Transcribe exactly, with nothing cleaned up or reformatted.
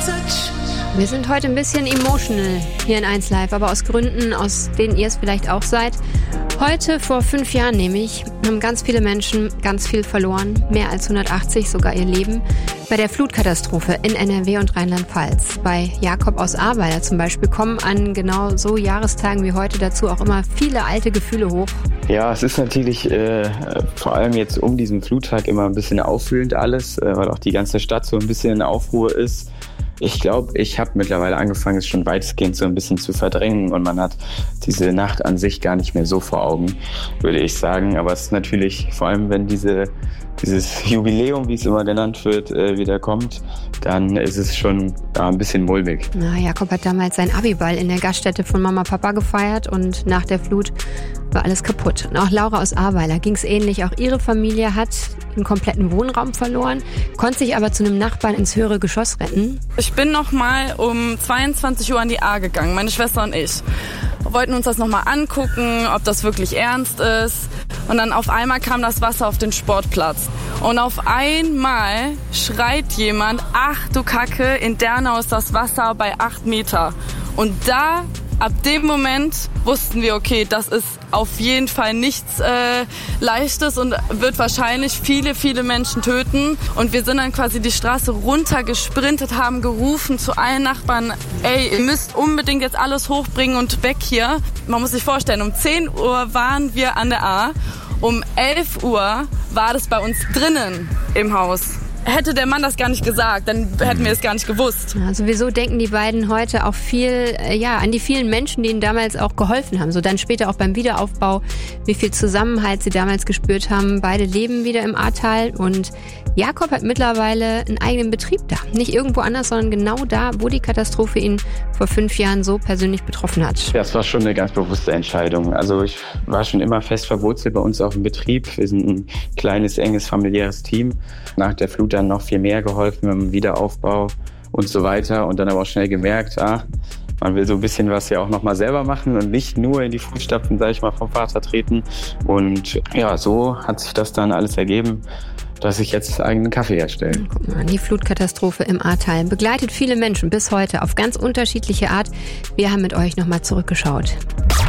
Wir sind heute ein bisschen emotional hier in eins Live, aber aus Gründen, aus denen ihr es vielleicht auch seid. Heute, vor fünf Jahren nämlich, haben ganz viele Menschen ganz viel verloren, mehr als hundertachtzig sogar ihr Leben, bei der Flutkatastrophe in N R W und Rheinland-Pfalz. Bei Jakob aus Ahrweiler zum Beispiel kommen an genau so Jahrestagen wie heute dazu auch immer viele alte Gefühle hoch. Ja, es ist natürlich äh, vor allem jetzt um diesen Fluttag immer ein bisschen aufwühlend alles, äh, weil auch die ganze Stadt so ein bisschen in Aufruhr ist. Ich glaube, ich habe mittlerweile angefangen, es schon weitestgehend so ein bisschen zu verdrängen und man hat diese Nacht an sich gar nicht mehr so vor Augen, würde ich sagen. Aber es ist natürlich, vor allem wenn diese, dieses Jubiläum, wie es immer genannt wird, äh, wieder kommt, dann ist es schon ja, ein bisschen mulmig. Na, Jakob hat damals seinen Abiball in der Gaststätte von Mama Papa gefeiert und nach der Flut war alles kaputt. Und auch Laura aus Ahrweiler ging es ähnlich. Auch ihre Familie hat einen kompletten Wohnraum verloren, konnte sich aber zu einem Nachbarn ins höhere Geschoss retten. Ich bin noch mal um zweiundzwanzig Uhr an die Ahr gegangen, meine Schwester und ich. Wir wollten uns das noch mal angucken, ob das wirklich ernst ist. Und dann auf einmal kam das Wasser auf den Sportplatz. Und auf einmal schreit jemand, ach du Kacke, in Dernau ist das Wasser bei acht Meter. Und da, ab dem Moment, wussten wir, okay, das ist auf jeden Fall nichts äh, Leichtes und wird wahrscheinlich viele, viele Menschen töten. Und wir sind dann quasi die Straße runtergesprintet, haben gerufen zu allen Nachbarn, ey, ihr müsst unbedingt jetzt alles hochbringen und weg hier. Man muss sich vorstellen, um zehn Uhr waren wir an der Ahr, um elf Uhr war das bei uns drinnen im Haus. Hätte der Mann das gar nicht gesagt, dann hätten wir es gar nicht gewusst. Ja, sowieso denken die beiden heute auch viel ja, an die vielen Menschen, die ihnen damals auch geholfen haben. So dann später auch beim Wiederaufbau, wie viel Zusammenhalt sie damals gespürt haben. Beide leben wieder im Ahrtal und Jakob hat mittlerweile einen eigenen Betrieb da. Nicht irgendwo anders, sondern genau da, wo die Katastrophe ihn vor fünf Jahren so persönlich betroffen hat. Ja, es war schon eine ganz bewusste Entscheidung. Also ich war schon immer fest verwurzelt bei uns auf dem Betrieb. Wir sind ein kleines, enges, familiäres Team. Nach der Flut dann noch viel mehr geholfen im Wiederaufbau und so weiter. Und dann aber auch schnell gemerkt, ah, man will so ein bisschen was ja auch nochmal selber machen und nicht nur in die Fußstapfen, sage ich mal, vom Vater treten. Und ja, so hat sich das dann alles ergeben, dass ich jetzt eigenen Kaffee herstelle. Guck mal, die Flutkatastrophe im Ahrtal begleitet viele Menschen bis heute auf ganz unterschiedliche Art. Wir haben mit euch nochmal zurückgeschaut.